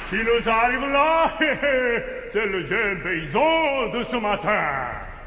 Qui nous arrive là, c'est le jeune paysan de ce matin.